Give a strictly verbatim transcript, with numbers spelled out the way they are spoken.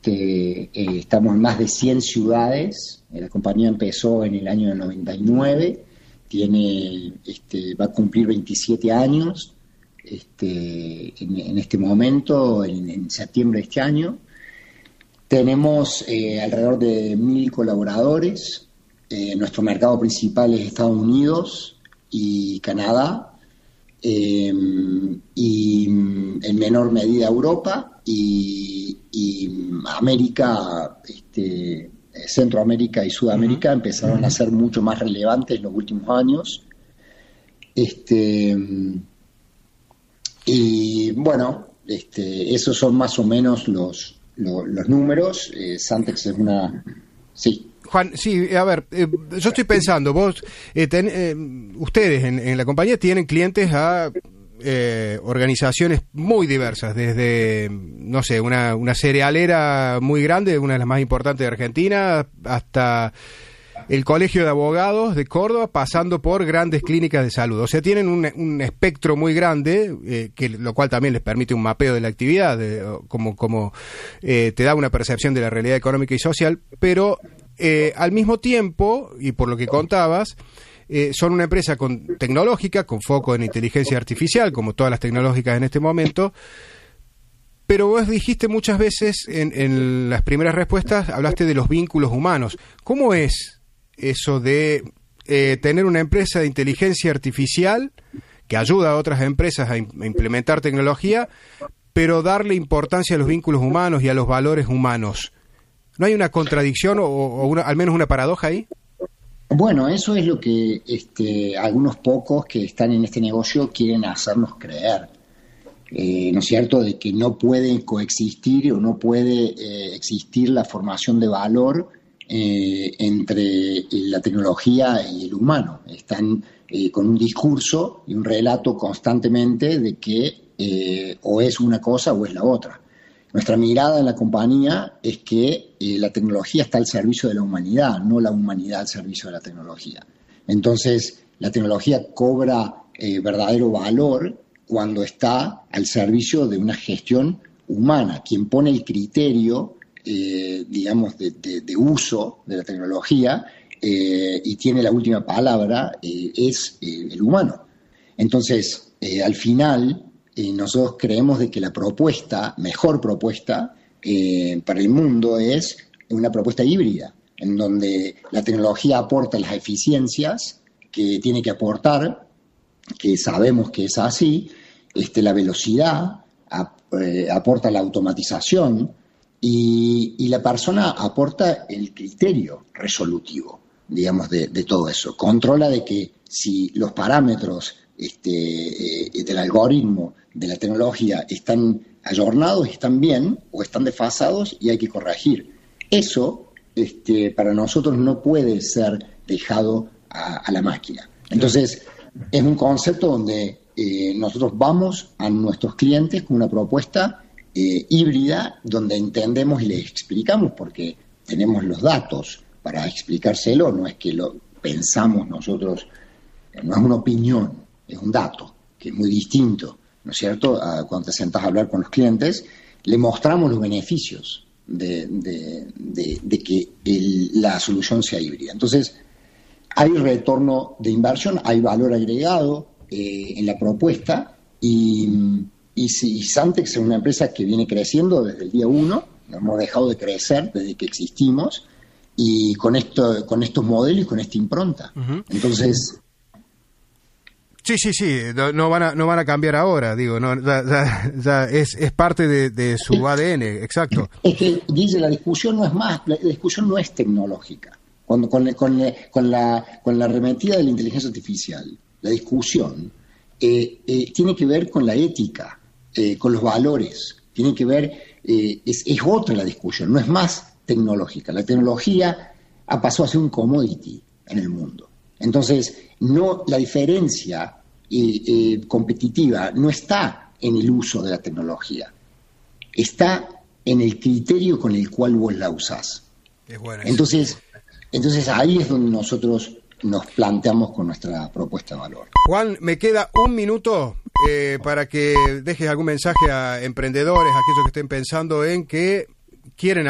Este, eh, estamos en más de cien ciudades. La compañía empezó en el año noventa y nueve, tiene, este, va a cumplir veintisiete años este, en, en este momento, en, en septiembre de este año. Tenemos eh, alrededor de mil colaboradores. Eh, nuestro mercado principal es Estados Unidos y Canadá, eh, y en menor medida Europa y, y América, este, Centroamérica y Sudamérica uh-huh. empezaron uh-huh. a ser mucho más relevantes en los últimos años. Este, y bueno, este, esos son más o menos los, los, los números. Eh, Santex es una... Sí. Juan, sí, a ver, eh, yo estoy pensando, vos, eh, ten, eh, ustedes en, en la compañía tienen clientes a eh, organizaciones muy diversas, desde, no sé, una, una cerealera muy grande, una de las más importantes de Argentina, hasta el Colegio de Abogados de Córdoba, pasando por grandes clínicas de salud. O sea, tienen un, un espectro muy grande, eh, que lo cual también les permite un mapeo de la actividad, de, como, como eh, te da una percepción de la realidad económica y social, pero eh, al mismo tiempo, y por lo que contabas, eh, son una empresa con, tecnológica, con foco en inteligencia artificial, como todas las tecnológicas en este momento. Pero vos dijiste muchas veces, en, en las primeras respuestas, hablaste de los vínculos humanos. ¿Cómo es eso de eh, tener una empresa de inteligencia artificial que ayuda a otras empresas a, im- a implementar tecnología, pero darle importancia a los vínculos humanos y a los valores humanos? ¿No hay una contradicción o, o una, al menos una paradoja ahí? Bueno, eso es lo que este, algunos pocos que están en este negocio quieren hacernos creer. Eh, ¿no es cierto?, de que no puede coexistir o no puede eh, existir la formación de valor eh, entre la tecnología y el humano. Están eh, con un discurso y un relato constantemente de que eh, o es una cosa o es la otra. Nuestra mirada en la compañía es que eh, la tecnología está al servicio de la humanidad, no la humanidad al servicio de la tecnología. Entonces, la tecnología cobra eh, verdadero valor cuando está al servicio de una gestión humana. Quien pone el criterio, eh, digamos, de, de, de uso de la tecnología eh, y tiene la última palabra eh, es eh, el humano. Entonces, eh, al final, eh, nosotros creemos de que la propuesta, mejor propuesta eh, para el mundo es una propuesta híbrida, en donde la tecnología aporta las eficiencias que tiene que aportar, que sabemos que es así, este, la velocidad, ap, eh, aporta la automatización y, y la persona aporta el criterio resolutivo, digamos, de, de todo eso. Controla de que si los parámetros este, eh, del algoritmo, de la tecnología, están ayornados, están bien o están desfasados y hay que corregir. Eso este, para nosotros no puede ser dejado a, a la máquina. Entonces, es un concepto donde eh, nosotros vamos a nuestros clientes con una propuesta eh, híbrida, donde entendemos y les explicamos, porque tenemos los datos para explicárselo, no es que lo pensamos nosotros, no es una opinión, es un dato, que es muy distinto, ¿no es cierto? A cuando te sentás a hablar con los clientes, le mostramos los beneficios de, de, de, de que el, la solución sea híbrida. Entonces, hay retorno de inversión, hay valor agregado eh, en la propuesta y, y si Santex es una empresa que viene creciendo desde el día uno, no hemos dejado de crecer desde que existimos y con esto, con estos modelos y con esta impronta. Uh-huh. Entonces, sí, sí, sí, no, no van a no van a cambiar ahora, digo, no, ya, ya, ya es es parte de, de su es, A D N, exacto. Es que dice la discusión no es más, la discusión no es tecnológica. Con, con, con, con, la, con la arremetida de la inteligencia artificial, la discusión eh, eh, tiene que ver con la ética, eh, con los valores, tiene que ver, eh, es, es otra la discusión, no es más tecnológica. La tecnología ha pasado a ser un commodity en el mundo. Entonces, no, la diferencia eh, eh, competitiva no está en el uso de la tecnología, está en el criterio con el cual vos la usás. Es bueno. Entonces, Entonces ahí es donde nosotros nos planteamos con nuestra propuesta de valor. Juan, me queda un minuto eh, para que dejes algún mensaje a emprendedores, a aquellos que estén pensando en que quieren